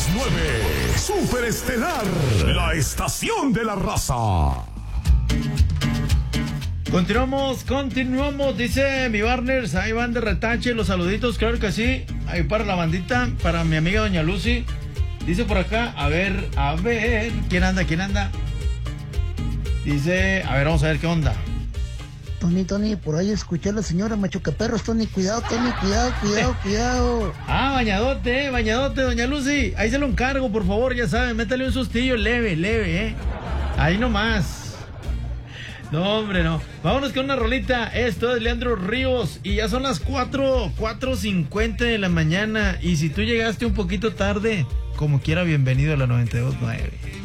las 9. Superestelar, la estación de la raza. Continuamos, dice mi Barners, ahí van de retache los saluditos, claro que sí, ahí para la bandita, para mi amiga doña Lucy, dice por acá, a ver, ¿quién anda? Dice, a ver, vamos a ver qué onda. Tony, por ahí escuché a la señora Machucaperros, Tony, cuidado, cuidado. Ah, bañadote, doña Lucy, ahí se lo encargo, por favor, ya saben, métale un sustillo leve, ahí nomás. No, hombre, no. Vámonos con una rolita. Esto es Leandro Ríos. Y ya son las 4:50 de la mañana. Y si tú llegaste un poquito tarde, como quiera, bienvenido a la 92.9.